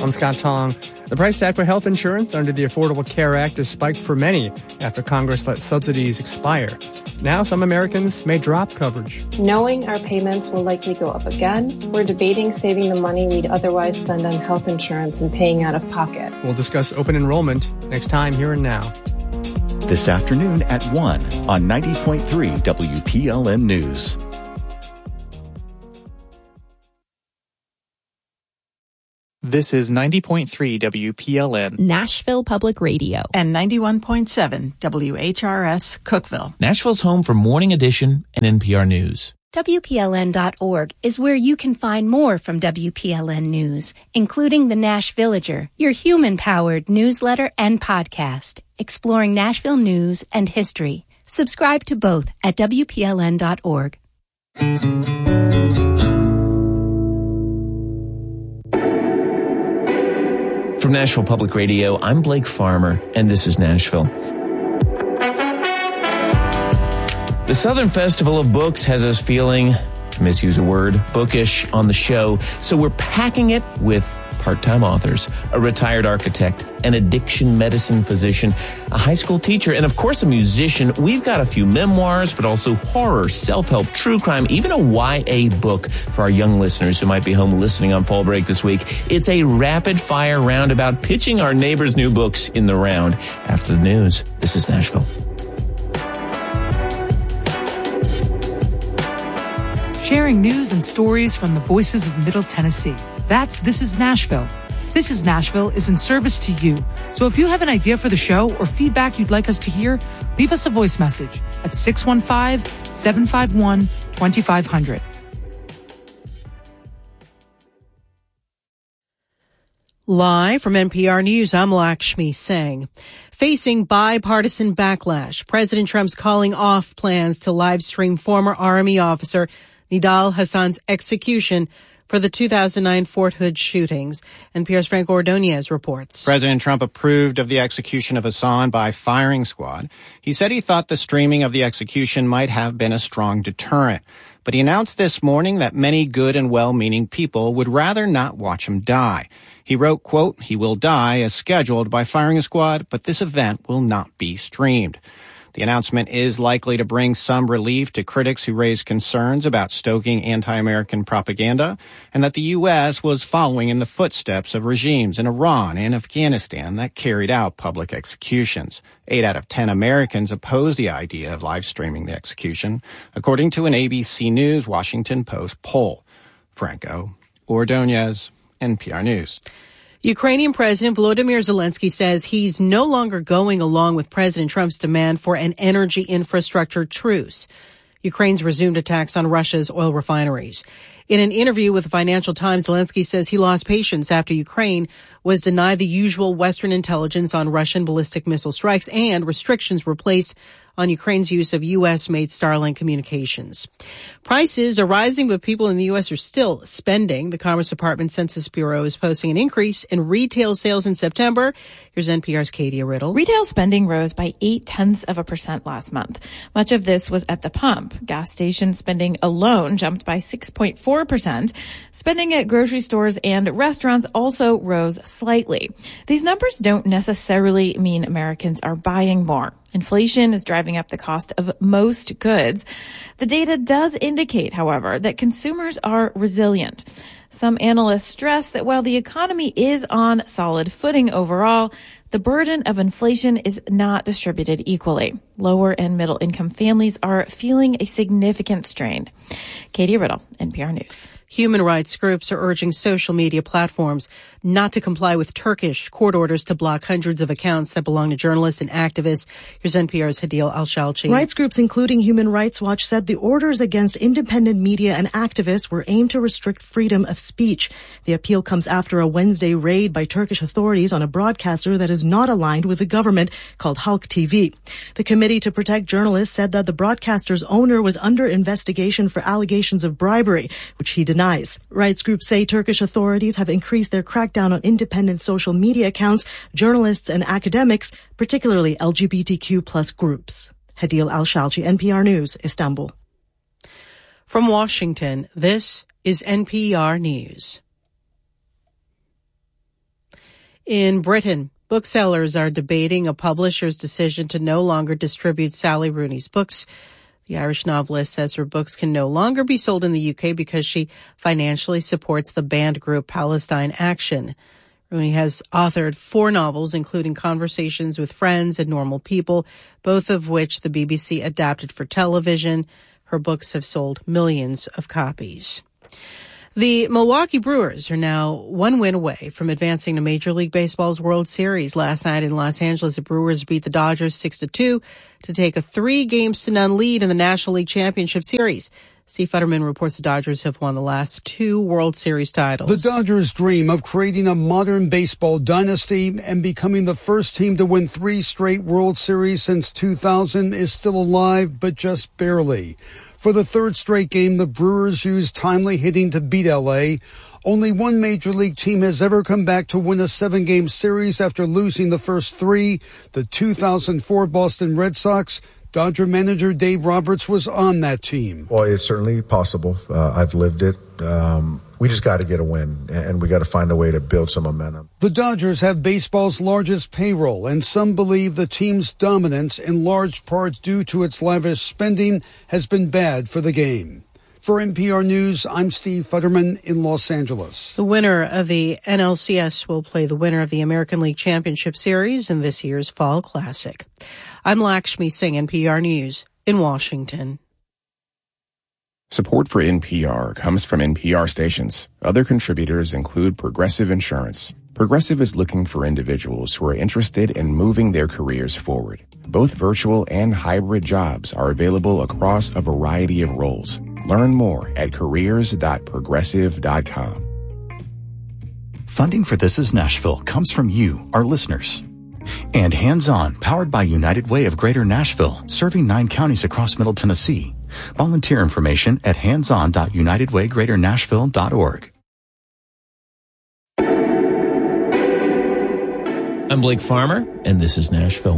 I'm Scott Tong. The price tag for health insurance under the Affordable Care Act has spiked for many after Congress let subsidies expire. Now some Americans may drop coverage. Knowing our payments will likely go up again, we're debating saving the money we'd otherwise spend on health insurance and paying out of pocket. We'll discuss open enrollment next time Here and Now. This afternoon at 1 on 90.3 WPLN News. This is 90.3 WPLN, Nashville Public Radio, and 91.7 WHRS, Cookeville. Nashville's home for Morning Edition and NPR News. WPLN.org is where you can find more from WPLN News, including the Nash Villager, your human-powered newsletter and podcast, exploring Nashville news and history. Subscribe to both at WPLN.org. From Nashville Public Radio, I'm Blake Farmer, and this is Nashville. The Southern Festival of Books has us feeling, to misuse a word, bookish on the show, so we're packing it with part-time authors, a retired architect, an addiction medicine physician, a high school teacher, and of course a musician. We've got a few memoirs, but also horror, self-help, true crime, even a YA book for our young listeners who might be home listening on fall break this week. It's a rapid-fire roundabout pitching our neighbors' new books in the round. After the news, this is Nashville. Sharing news and stories from the voices of Middle Tennessee. That's This is Nashville. This is Nashville is in service to you. So if you have an idea for the show or feedback you'd like us to hear, leave us a voice message at 615-751-2500. Live from NPR News, I'm Lakshmi Singh. Facing bipartisan backlash, President Trump's calling off plans to live stream former Army officer Nidal Hassan's execution for the 2009 Fort Hood shootings. NPR's Frank Ordonez reports. President Trump approved of the execution of Hassan by firing squad. He said he thought the streaming of the execution might have been a strong deterrent. But he announced this morning that many good and well-meaning people would rather not watch him die. He wrote, quote, "He will die as scheduled by firing squad, but this event will not be streamed." The announcement is likely to bring some relief to critics who raise concerns about stoking anti-American propaganda and that the U.S. was following in the footsteps of regimes in Iran and Afghanistan that carried out public executions. 8 out of 10 Americans oppose the idea of live streaming the execution, according to an ABC News Washington Post poll. Franco Ordonez, NPR News. Ukrainian President Volodymyr Zelensky says he's no longer going along with President Trump's demand for an energy infrastructure truce. Ukraine's resumed attacks on Russia's oil refineries. In an interview with the Financial Times, Zelensky says he lost patience after Ukraine was denied the usual Western intelligence on Russian ballistic missile strikes and restrictions were placed on Ukraine's use of U.S.-made Starlink communications. Prices are rising, but people in the U.S. are still spending. The Commerce Department Census Bureau is posting an increase in retail sales in September. Here's NPR's Katie Riddle. Retail spending rose by 0.8% last month. Much of this was at the pump. Gas station spending alone jumped by 6.4%. Spending at grocery stores and restaurants also rose slightly. These numbers don't necessarily mean Americans are buying more. Inflation is driving up the cost of most goods. The data does indicate, however, that consumers are resilient. Some analysts stress that while the economy is on solid footing overall, the burden of inflation is not distributed equally. Lower and middle income families are feeling a significant strain. Katie Riddle, NPR News. Human rights groups are urging social media platforms not to comply with Turkish court orders to block hundreds of accounts that belong to journalists and activists. Here's NPR's Hadil Al-Shalchi. Rights groups, including Human Rights Watch, said the orders against independent media and activists were aimed to restrict freedom of speech. The appeal comes after a Wednesday raid by Turkish authorities on a broadcaster that is not aligned with the government called Halk TV. The Committee to Protect Journalists said that the broadcaster's owner was under investigation for allegations of bribery, which he denies. Rights groups say Turkish authorities have increased their crackdown on independent social media accounts, journalists and academics, particularly LGBTQ plus groups. Hadil Al-Shalchi, NPR News, Istanbul. From Washington, this is NPR News. In Britain, booksellers are debating a publisher's decision to no longer distribute Sally Rooney's books. The Irish novelist says her books can no longer be sold in the UK because she financially supports the banned group Palestine Action. Rooney has authored 4 novels, including Conversations with Friends and Normal People, both of which the BBC adapted for television. Her books have sold millions of copies. The Milwaukee Brewers are now 1 win away from advancing to Major League Baseball's World Series. Last night in Los Angeles, the Brewers beat the Dodgers 6-2 to take a 3-0 lead in the National League Championship Series. Steve Futterman reports the Dodgers have won the last 2 World Series titles. The Dodgers' dream of creating a modern baseball dynasty and becoming the first team to win 3 straight World Series since 2000 is still alive, but just barely. For the 3rd straight game, the Brewers used timely hitting to beat L.A. Only 1 Major League team has ever come back to win a 7-game series after losing the first 3, the 2004 Boston Red Sox. Dodger manager Dave Roberts was on that team. Well, it's certainly possible. I've lived it. We just got to get a win, and we got to find a way to build some momentum. The Dodgers have baseball's largest payroll, and some believe the team's dominance, in large part due to its lavish spending, has been bad for the game. For NPR News, I'm Steve Futterman in Los Angeles. The winner of the NLCS will play the winner of the American League Championship Series in this year's Fall Classic. I'm Lakshmi Singh, NPR News in Washington. Support for NPR comes from NPR stations. Other contributors include Progressive Insurance. Progressive is looking for individuals who are interested in moving their careers forward. Both virtual and hybrid jobs are available across a variety of roles. Learn more at careers.progressive.com. Funding for This Is Nashville comes from you, our listeners. And Hands On, powered by United Way of Greater Nashville, serving 9 counties across Middle Tennessee. Volunteer information at handson.unitedwaygreaternashville.org. I'm Blake Farmer, and this is Nashville.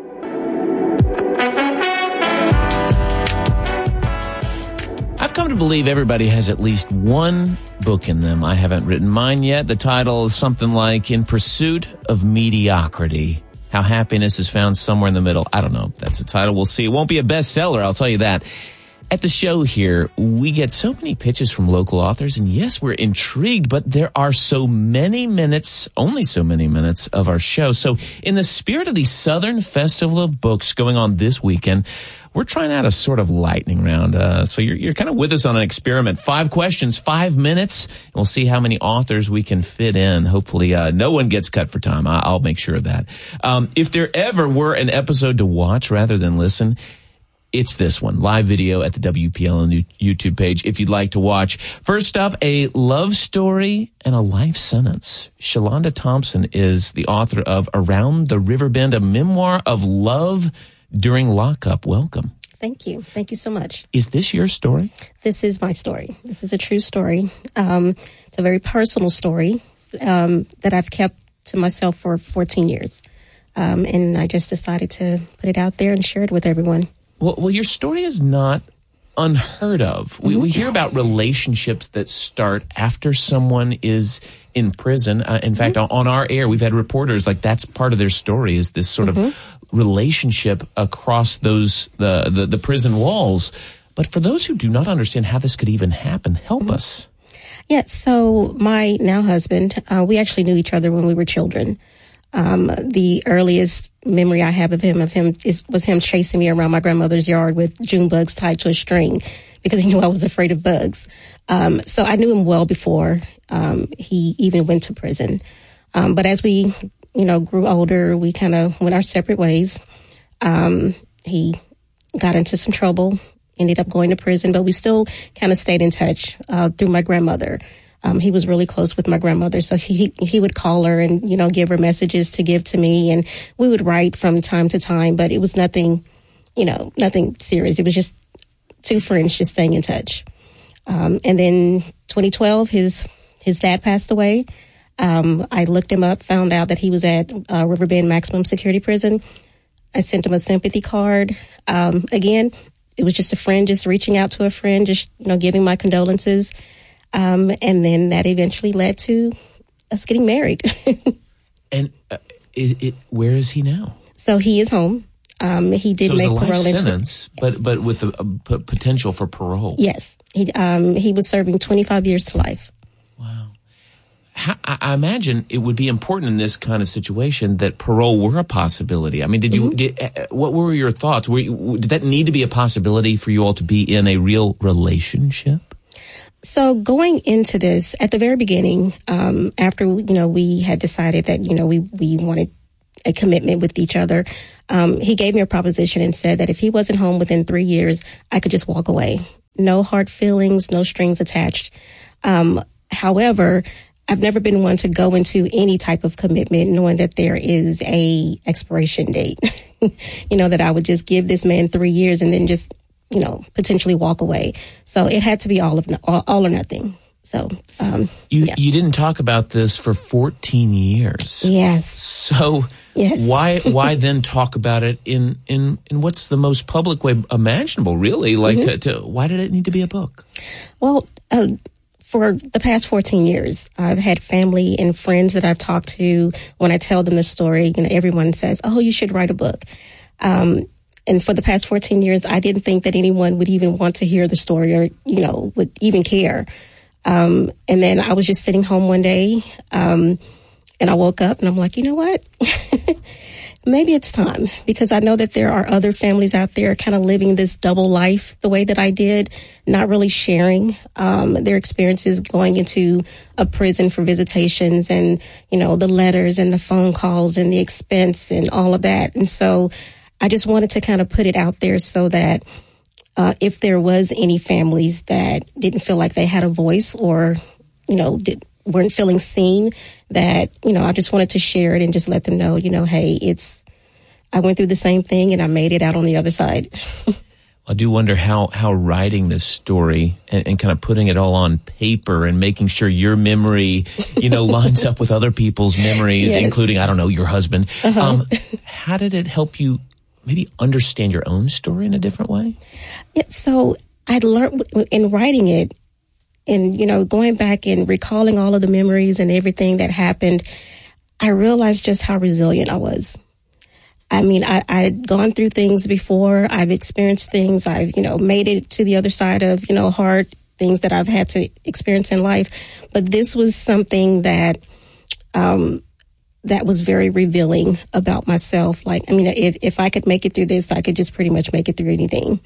I've come to believe everybody has at least one book in them. I haven't written mine yet. The title is something like In Pursuit of Mediocrity. How Happiness is Found Somewhere in the Middle. I don't know if that's the title. We'll see. It won't be a bestseller, I'll tell you that. At the show here, we get so many pitches from local authors, and yes, we're intrigued, but there are so many minutes, only so many minutes of our show. So in the spirit of the Southern Festival of Books going on this weekend, we're trying out a sort of lightning round. So you're kind of with us on an experiment. 5 questions, 5 minutes, and we'll see how many authors we can fit in. Hopefully, no one gets cut for time. I'll make sure of that. If there ever were an episode to watch rather than listen, it's this one, live video at the WPLN YouTube page if you'd like to watch. First up, a love story and a life sentence. Shalonda Thompson is the author of Around the River Bend, a memoir of love during lockup. Welcome. Thank you. Thank you so much. Is this your story? This is my story. This is a true story. It's a very personal story that I've kept to myself for 14 years. And I just decided to put it out there and share it with everyone. Well, your story is not unheard of. We hear about relationships that start after someone is in prison. In fact, on our air, we've had reporters like that's part of their story is this sort of relationship across those the prison walls. But for those who do not understand how this could even happen, help us. Yeah. So my now husband, we actually knew each other when we were children. The earliest memory I have of him was him chasing me around my grandmother's yard with June bugs tied to a string because he knew I was afraid of bugs. So I knew him well before he even went to prison. But as we, grew older, we kind of went our separate ways. He got into some trouble, ended up going to prison, but we still kind of stayed in touch through my grandmother. He was really close with my grandmother, so he would call her and, give her messages to give to me, and we would write from time to time, but it was nothing serious. It was just 2 friends just staying in touch. And then 2012, his dad passed away. I looked him up, found out that he was at Riverbend Maximum Security Prison. I sent him a sympathy card. Again, it was just a friend just reaching out to a friend, just, giving my condolences. And then that eventually led to us getting married. And where is he now? So he is home. He did make parole. So it's a life sentence, but with the potential for parole. Yes. He was serving 25 years to life. Wow. I imagine it would be important in this kind of situation that parole were a possibility. I mean, what were your thoughts? Did that need to be a possibility for you all to be in a real relationship? So going into this, at the very beginning, after, we had decided that, we wanted a commitment with each other, he gave me a proposition and said that if he wasn't home within 3 years, I could just walk away. No hard feelings, no strings attached. However, I've never been one to go into any type of commitment knowing that there is a expiration date, that I would just give this man 3 years and then just, potentially walk away. So it had to be all or nothing. So, you didn't talk about this for 14 years. Yes. So yes. Why then talk about it in what's the most public way imaginable, really? Like why did it need to be a book? Well, for the past 14 years, I've had family and friends that I've talked to. When I tell them the story, everyone says, "Oh, you should write a book." And for the past 14 years, I didn't think that anyone would even want to hear the story or, would even care. And then I was just sitting home one day, and I woke up and I'm like, you know what? Maybe it's time, because I know that there are other families out there kind of living this double life the way that I did, not really sharing their experiences going into a prison for visitations and, the letters and the phone calls and the expense and all of that. And so I just wanted to kind of put it out there so that if there was any families that didn't feel like they had a voice or, weren't feeling seen, that, I just wanted to share it and just let them know, hey, I went through the same thing and I made it out on the other side. I do wonder how writing this story and kind of putting it all on paper and making sure your memory, lines up with other people's memories, yes, including, I don't know, your husband. How did it help you maybe understand your own story in a different way? Yeah, so I learned in writing it and, going back and recalling all of the memories and everything that happened, I realized just how resilient I was. I mean, I'd gone through things before. I've experienced things. I've, made it to the other side of, hard things that I've had to experience in life. But this was something that was very revealing about myself. Like, I mean, if I could make it through this, I could just pretty much make it through anything.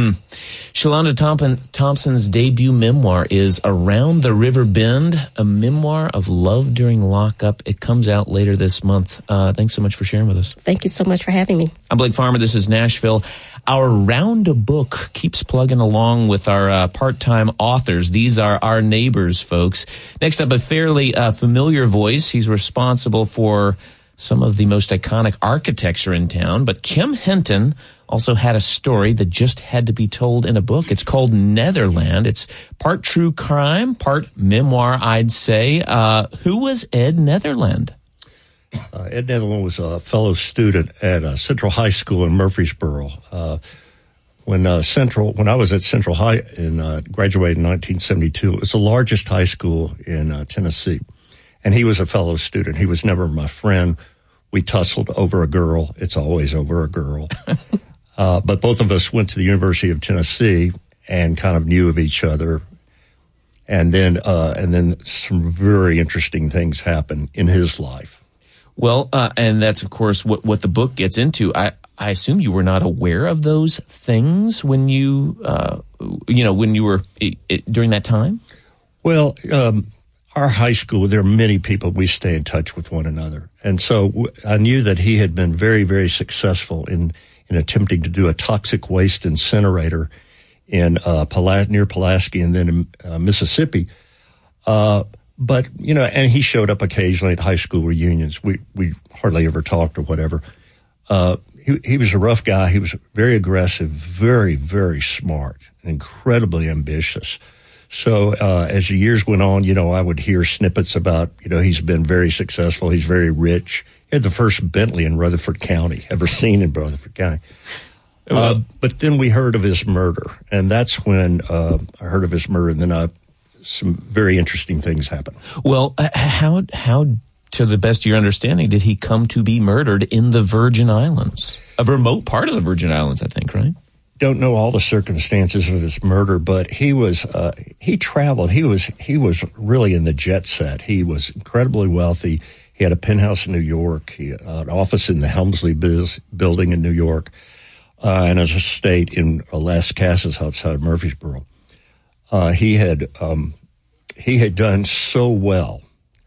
Shalonda Thompson's debut memoir is Around the River Bend, a memoir of love during lockup. It comes out later this month. Thanks so much for sharing with us. Thank you so much for having me. I'm Blake Farmer. This is Nashville. Our Round a Book keeps plugging along with our part-time authors. These are our neighbors, folks. Next up, a fairly familiar voice. He's responsible for some of the most iconic architecture in town. But Kim Henton also had a story that just had to be told in a book. It's called Netherland. It's part true crime, part memoir, I'd say. Who was Ed Netherland? Ed Netherland was a fellow student at Central High School in Murfreesboro. When I was at Central High and graduated in 1972, it was the largest high school in Tennessee. And he was a fellow student. He was never my friend. We tussled over a girl. It's always over a girl. But both of us went to the University of Tennessee and kind of knew of each other. And then some very interesting things happened in his life. Well, and that's, of course, what the book gets into. I assume you were not aware of those things when you were during that time? Well, our high school, there are many people, we stay in touch with one another. And so I knew that he had been very, very successful in attempting to do a toxic waste incinerator in near Pulaski and then in Mississippi. But, and he showed up occasionally at high school reunions. We hardly ever talked or whatever. He was a rough guy. He was very aggressive, very, very smart, incredibly ambitious. So as the years went on, I would hear snippets about, he's been very successful. He's very rich. He had the first Bentley in Rutherford County ever seen in Rutherford County. But then we heard of his murder, and that's when I heard of his murder, and then some very interesting things happened. Well, how to the best of your understanding, did he come to be murdered in the Virgin Islands? A remote part of the Virgin Islands, I think, right? Don't know all the circumstances of his murder, but he traveled. He was really in the jet set. He was incredibly wealthy. He had a penthouse in New York, an office in the Helmsley building in New York, and an estate in Las Casas outside of Murfreesboro. He had done so well,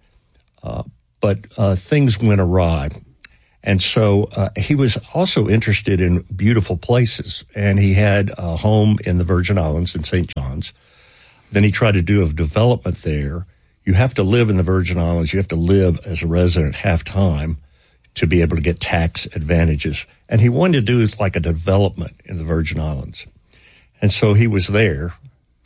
but things went awry. And so he was also interested in beautiful places, and he had a home in the Virgin Islands in St. John's. Then he tried to do a development there. You have to live in the Virgin Islands. You have to live as a resident half-time to be able to get tax advantages. And he wanted to do like a development in the Virgin Islands. And so he was there,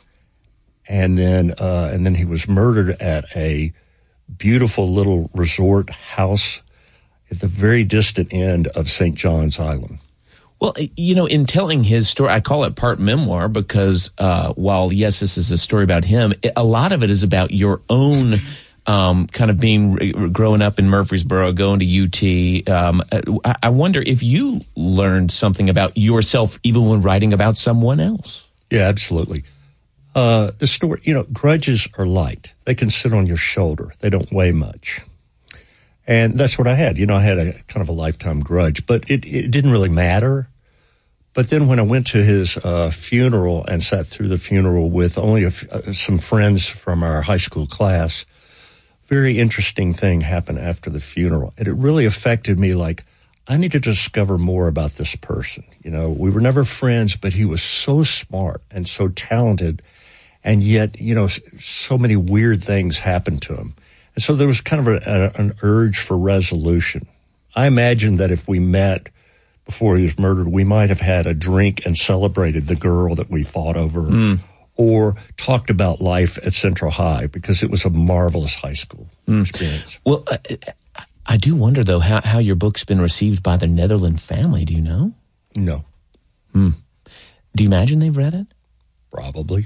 and then he was murdered at a beautiful little resort house at the very distant end of St. John's Island. Well, in telling his story, I call it part memoir because while, yes, this is a story about him, a lot of it is about your own kind of growing up in Murfreesboro, going to UT. I wonder if you learned something about yourself even when writing about someone else. Yeah, absolutely. The story, grudges are light. They can sit on your shoulder. They don't weigh much. And that's what I had. I had a kind of a lifetime grudge, but it didn't really matter. But then when I went to his funeral and sat through the funeral with only some friends from our high school class, very interesting thing happened after the funeral. And it really affected me like, I need to discover more about this person. We were never friends, but he was so smart and so talented. And yet, so many weird things happened to him. And so there was kind of an urge for resolution. I imagine that if we met before he was murdered, we might have had a drink and celebrated the girl that we fought over or talked about life at Central High because it was a marvelous high school experience. Well, I do wonder, though, how your book's been received by the Netherland family. Do you know? No. Do you imagine they've read it? Probably.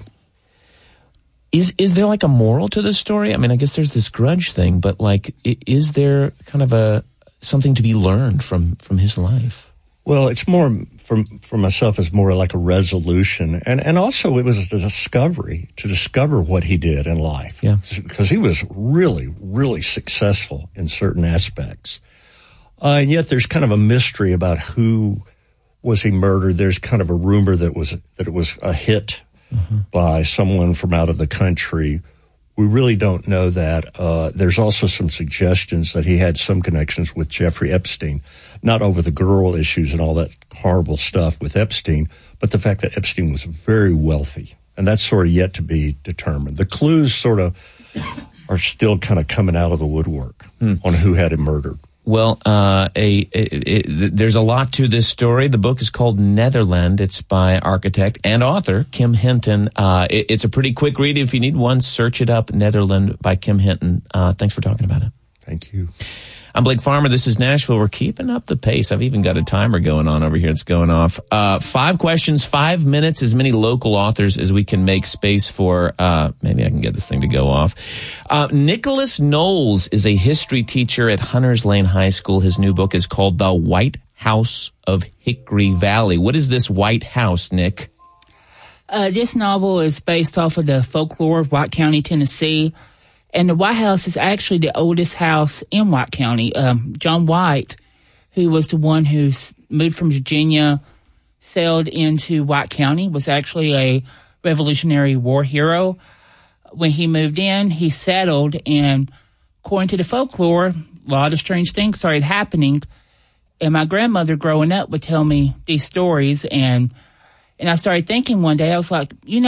Is there like a moral to this story? I mean, I guess there's this grudge thing, but like, is there kind of something to be learned from his life? Well, it's more for myself. It's more like a resolution, and also it was a discovery to discover what he did in life. Yeah, because he was really, really successful in certain aspects, and yet there's kind of a mystery about who was he murdered. There's kind of a rumor that it was a hit by someone from out of the country. We really don't know that. There's also some suggestions that he had some connections with Jeffrey Epstein, not over the girl issues and all that horrible stuff with Epstein, but the fact that Epstein was very wealthy. And that's sort of yet to be determined. The clues sort of are still kind of coming out of the woodwork on who had him murdered. Well, there's a lot to this story. The book is called Netherland. It's by architect and author Kim Hinton. It's a pretty quick read. If you need one, search it up, Netherland by Kim Hinton. Thanks for talking about it. Thank you. I'm Blake Farmer. This is Nashville. We're keeping up the pace. I've even got a timer going on over here. It's going off. 5 questions, 5 minutes, as many local authors as we can make space for. Maybe I can get this thing to go off. Nicholas Knowles is a history teacher at Hunters Lane High School. His new book is called The White House of Hickory Valley. What is this White House, Nick? This novel is based off of the folklore of White County, Tennessee. And the White House is actually the oldest house in White County. John White, who was the one who moved from Virginia, sailed into White County, was actually a Revolutionary War hero. When he moved in, he settled, and according to the folklore, a lot of strange things started happening. And my grandmother growing up would tell me these stories, and I started thinking one day, I was like,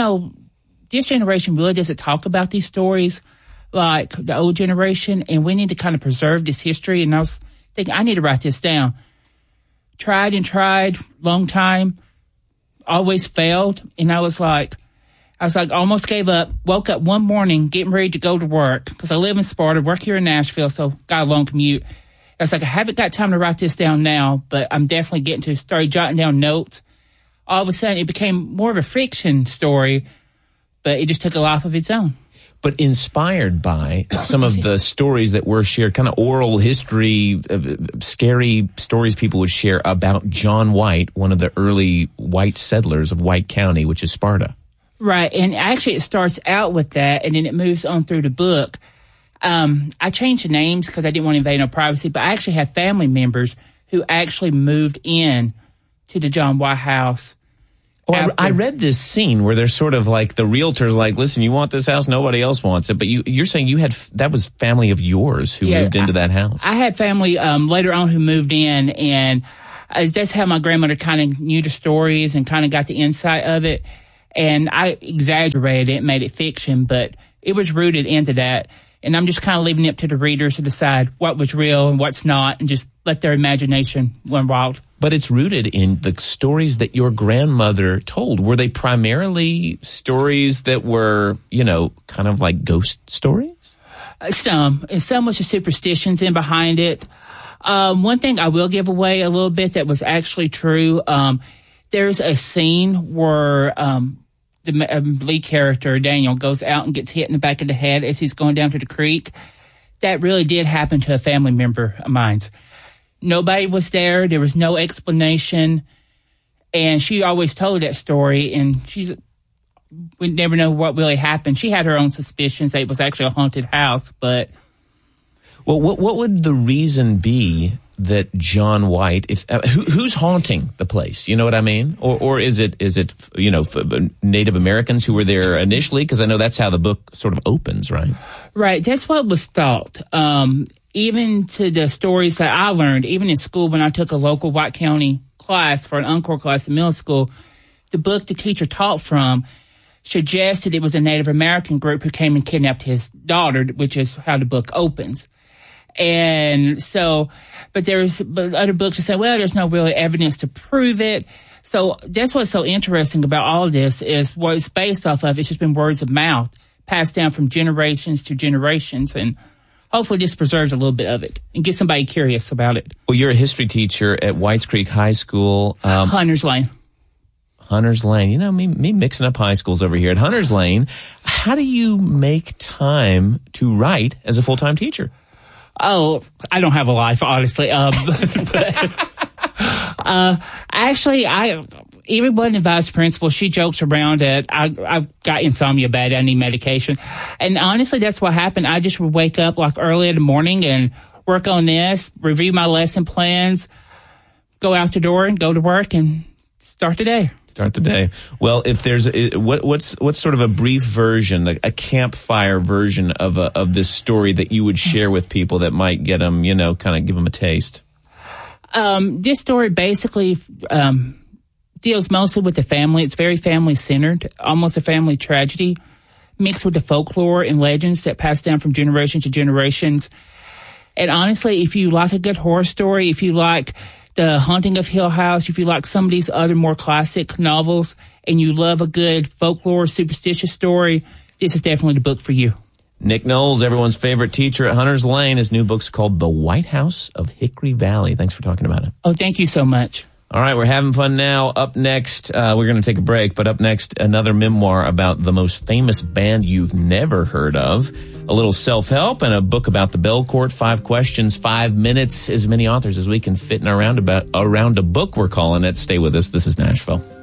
this generation really doesn't talk about these stories like the old generation, and we need to kind of preserve this history. And I was thinking, I need to write this down. Tried, long time, always failed. And I was like, almost gave up, woke up one morning, getting ready to go to work, because I live in Sparta, work here in Nashville, so got a long commute. I was like, I haven't got time to write this down now, but I'm definitely getting to start jotting down notes. All of a sudden, it became more of a fiction story, but it just took a life of its own. but inspired by some of the stories that were shared, kind of oral history, scary stories people would share about John White, one of the early white settlers of White County, which is Sparta. Right, and actually it starts out with that, and then it moves on through the book. I changed the names because I didn't want to invade no privacy, but I actually have family members who actually moved in to the John White house. Well, I read this scene where they're sort of like the realtor's like, listen, you want this house? Nobody else wants it. But you're saying that was family of yours who moved into that house. I had family later on who moved in, and that's how my grandmother kind of knew the stories and kind of got the insight of it. And I exaggerated it and made it fiction, but it was rooted into that. And I'm just kind of leaving it up to the readers to decide what was real and what's not, and just let their imagination run wild. But it's rooted in the stories that your grandmother told. Were they primarily stories that were, kind of like ghost stories? Some. And some was just superstitions in behind it. One thing I will give away a little bit that was actually true. There's a scene where the lead character, Daniel, goes out and gets hit in the back of the head as he's going down to the creek. That really did happen to a family member of mine. Nobody was there. There was no explanation. And she always told that story, and we never know what really happened. She had her own suspicions that it was actually a haunted house, but... Well, what would the reason be that John White, who's haunting the place? You know what I mean? Or is it Native Americans who were there initially? Because I know that's how the book sort of opens, right? Right. That's what was thought. Even to the stories that I learned, even in school when I took a local White County class for an encore class in middle school, the book the teacher taught from suggested it was a Native American group who came and kidnapped his daughter, which is how the book opens. And so, but other books that say, well, there's no real evidence to prove it. So that's what's so interesting about all of this is what it's based off of. It's just been words of mouth passed down from generations to generations, and hopefully this preserves a little bit of it and gets somebody curious about it. Well, you're a history teacher at Whites Creek High School. Hunters Lane. Hunters Lane. Me mixing up high schools over here. At Hunters Lane, how do you make time to write as a full-time teacher? Oh, I don't have a life, honestly. Actually, even one of the vice principals, she jokes around that I've got insomnia bad. I need medication. And honestly, that's what happened. I just would wake up like early in the morning and work on this, review my lesson plans, go out the door and go to work and start the day. Start the day. Well, if there's what's sort of a brief version, a campfire version of this story that you would share with people that might get them, kind of give them a taste. This story basically deals mostly with the family. It's very family-centered, almost a family tragedy, mixed with the folklore and legends that pass down from generation to generations. And honestly, if you like a good horror story, if you like The Haunting of Hill House, if you like some of these other more classic novels, and you love a good folklore, superstitious story, this is definitely the book for you. Nick Knowles, everyone's favorite teacher at Hunters Lane. His new book's called The White House of Hickory Valley. Thanks for talking about it. Oh, thank you so much. All right, we're having fun now. Up next, we're going to take a break, but up next, another memoir about the most famous band you've never heard of, a little self-help, and a book about the Belcourt, 5 questions, 5 minutes, as many authors as we can fit in around a book we're calling it. Stay with us. This is Nashville.